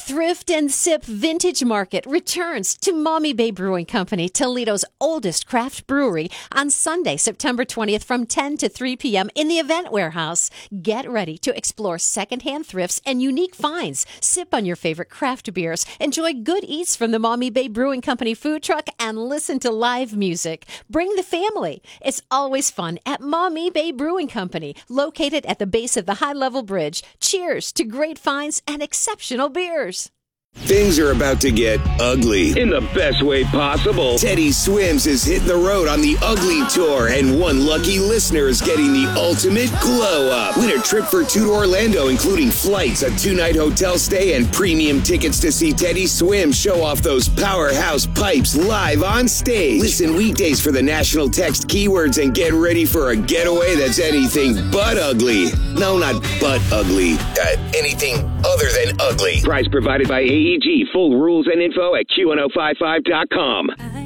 Thrift and Sip Vintage Market returns to Maumee Bay Brewing Company, Toledo's oldest craft brewery, on Sunday, September 20th from 10 to 3 p.m. in the Event Warehouse. Get ready to explore secondhand thrifts and unique finds. Sip on your favorite craft beers, enjoy good eats from the Maumee Bay Brewing Company food truck, and listen to live music. Bring the family. It's always fun at Maumee Bay Brewing Company, located at the base of the high-level bridge. Cheers to great finds and exceptional beers. Things are about to get ugly. In the best way possible. Teddy Swims is hitting the road on the Ugly Tour, and one lucky listener is getting the ultimate glow up. Win a trip for 2 to Orlando, including flights, a 2-night hotel stay, and premium tickets to see Teddy Swims show off those powerhouse pipes live on stage. Listen weekdays for the national text keywords and get ready for a getaway that's anything but ugly. No, not but ugly. Anything other than ugly. Price provided by AEG. Full rules and info at Q1055.com.